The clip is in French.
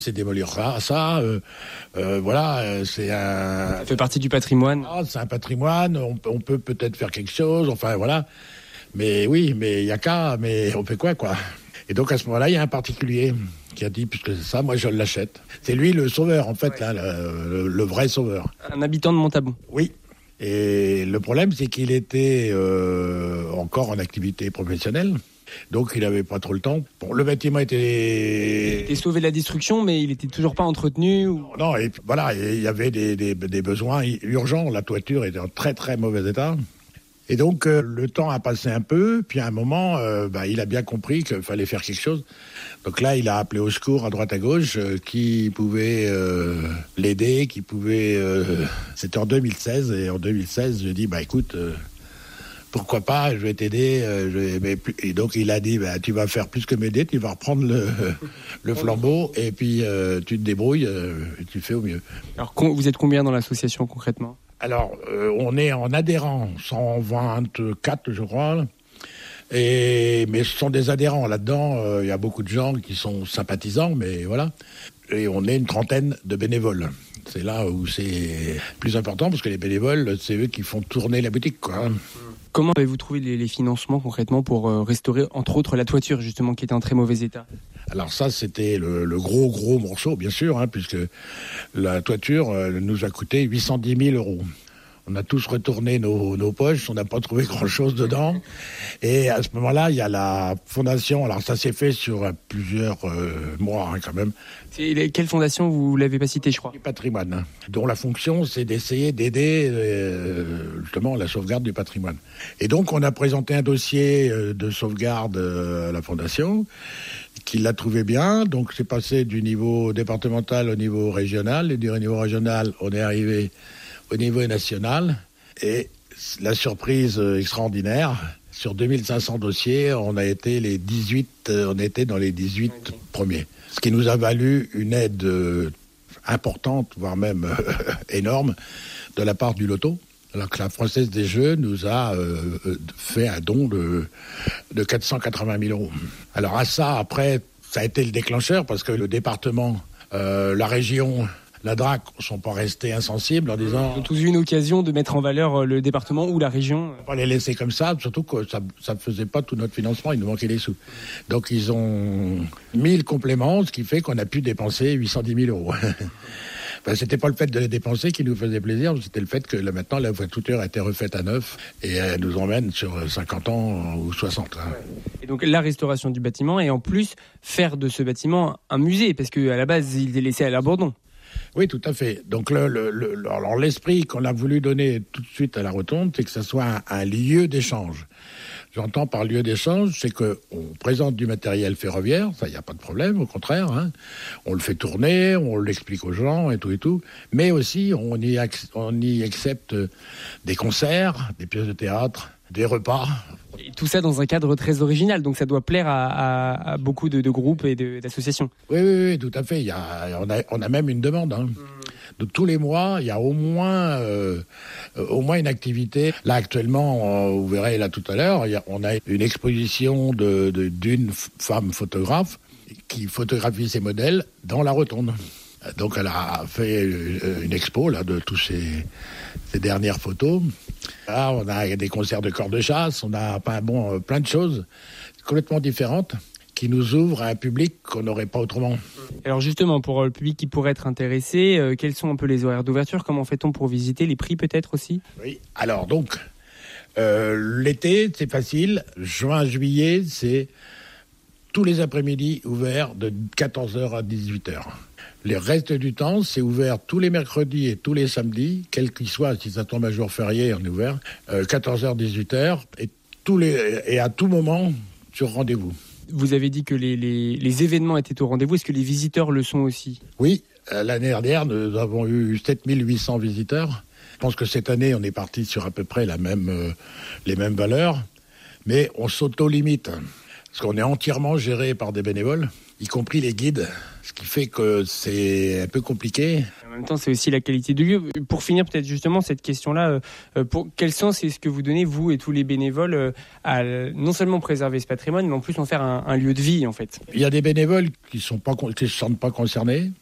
C'est démolir ça. Voilà, c'est un... Ça fait partie du patrimoine. Ah, c'est un patrimoine, on peut peut-être faire quelque chose, enfin voilà. Mais oui, mais il n'y a qu'à, mais on fait quoi. Et donc à ce moment-là, il y a un particulier qui a dit, puisque c'est ça, moi je l'achète. C'est lui le sauveur, en fait, là, le vrai sauveur. Un habitant de Montabon. Oui. Et le problème, c'est qu'il était encore en activité professionnelle. Donc, il n'avait pas trop le temps. Bon, le bâtiment était... Il était sauvé de la destruction, mais il n'était toujours pas entretenu ou... Non, et voilà, il y avait des besoins urgents. La toiture était en très, très mauvais état. Et donc, le temps a passé un peu. Puis, à un moment, il a bien compris qu'il fallait faire quelque chose. Donc là, il a appelé au secours à droite à gauche qui pouvait l'aider, qui pouvait... C'était en 2016. Et en 2016, je dis, écoute... pourquoi pas, je vais t'aider. Et donc il a dit, tu vas faire plus que m'aider, tu vas reprendre le flambeau et puis tu te débrouilles et tu fais au mieux. Alors vous êtes combien dans l'association concrètement ? Alors on est en adhérents, 124 je crois. Mais ce sont des adhérents. Là-dedans, il y a beaucoup de gens qui sont sympathisants, mais voilà. Et on est une trentaine de bénévoles. C'est là où c'est plus important, parce que les bénévoles, c'est eux qui font tourner la boutique, quoi. Comment avez-vous trouvé les financements concrètement pour restaurer, entre autres, la toiture, justement, qui était en très mauvais état ? Alors ça, c'était le gros morceau, bien sûr, puisque la toiture nous a coûté 810 000 €. On a tous retourné nos poches, on n'a pas trouvé grand-chose dedans. Et à ce moment-là, il y a la fondation. Alors ça s'est fait sur plusieurs mois quand même. Quelle fondation, vous l'avez pas citée, je crois ? Du patrimoine, dont la fonction, c'est d'essayer d'aider justement la sauvegarde du patrimoine. Et donc, on a présenté un dossier de sauvegarde à la fondation, qui l'a trouvé bien. Donc, c'est passé du niveau départemental au niveau régional. Et du niveau régional, on est arrivé au niveau national. Et la surprise extraordinaire, sur 2500 dossiers, on était dans les 18 premiers. Ce qui nous a valu une aide importante, voire même énorme, de la part du loto. Alors que la Française des Jeux nous a fait un don de 480 000 €. Alors à ça, après, ça a été le déclencheur, parce que le département, la région... La DRAC ne sont pas restés insensibles en disant... Ils ont tous eu une occasion de mettre en valeur le département ou la région. On ne peut pas les laisser comme ça, surtout que ça ne faisait pas tout notre financement, il nous manquait des sous. Donc ils ont mis le complément, ce qui fait qu'on a pu dépenser 810 000 €. C'était pas le fait de les dépenser qui nous faisait plaisir, c'était le fait que maintenant la toiture a été refaite à neuf et elle nous emmène sur 50 ans ou 60. Et donc la restauration du bâtiment et en plus faire de ce bâtiment un musée, parce qu'à la base il est laissé à l'abandon. Oui, tout à fait. Donc alors l'esprit qu'on a voulu donner tout de suite à la Rotonde, c'est que ça soit un lieu d'échange. J'entends par lieu d'échange, c'est qu'on présente du matériel ferroviaire, ça, il n'y a pas de problème, au contraire. On le fait tourner, on l'explique aux gens et tout. Mais aussi, on y accepte des concerts, des pièces de théâtre, des repas. Et tout ça dans un cadre très original, donc ça doit plaire à beaucoup de groupes et d'associations. Oui, tout à fait. On a même une demande. Donc tous les mois, il y a au moins une activité. Là actuellement, vous verrez là tout à l'heure, on a une exposition d'une femme photographe qui photographie ses modèles dans la Rotonde. Donc elle a fait une expo là de tous ces dernières photos. Là, on a des concerts de corps de chasse, on a plein de choses complètement différentes qui nous ouvrent à un public qu'on n'aurait pas autrement. Alors justement, pour le public qui pourrait être intéressé, quels sont un peu les horaires d'ouverture ? Comment fait-on pour visiter ? Les prix peut-être aussi ? Oui, alors donc, l'été, c'est facile. Juin, juillet, c'est tous les après-midi ouverts de 14h à 18h. Le reste du temps, c'est ouvert tous les mercredis et tous les samedis, quel qu'il soit, si ça tombe un jour férié, on est ouvert, 14h, 18h, et à tout moment, sur rendez-vous. Vous avez dit que les événements étaient au rendez-vous. Est-ce que les visiteurs le sont aussi ? Oui, l'année dernière, nous avons eu 7800 visiteurs. Je pense que cette année, on est parti sur à peu près les mêmes valeurs, mais on s'auto-limite. Parce qu'on est entièrement géré par des bénévoles, y compris les guides, ce qui fait que c'est un peu compliqué. En même temps, c'est aussi la qualité du lieu. Pour finir, peut-être justement cette question-là, pour quel sens est-ce que vous donnez, vous et tous les bénévoles, à non seulement préserver ce patrimoine, mais en plus en faire un lieu de vie, en fait? Il y a des bénévoles qui se sentent pas concernés.